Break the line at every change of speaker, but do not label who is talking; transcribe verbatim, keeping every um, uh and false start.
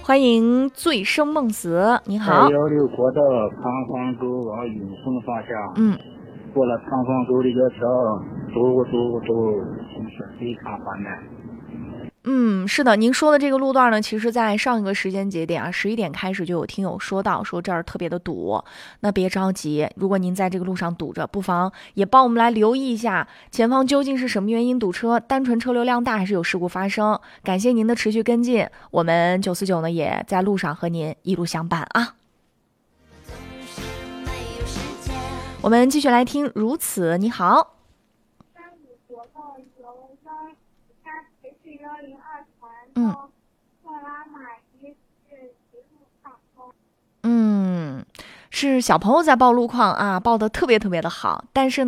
欢迎醉生梦死，你好。
二幺六国道康方沟往永丰方向，
嗯，
过了康方沟立交桥，走走走，行驶非常缓慢。
嗯，是的，您说的这个路段呢，其实在上一个时间节点啊，十一点开始就有听友说到，说这儿特别的堵。那别着急，如果您在这个路上堵着，不妨也帮我们来留意一下前方究竟是什么原因堵车，单纯车流量大还是有事故发生。感谢您的持续跟进，我们九四九呢也在路上和您一路相伴啊。我们继续来听如此，你好。嗯嗯，是小朋友在报路况啊，报的特别特别的好，但是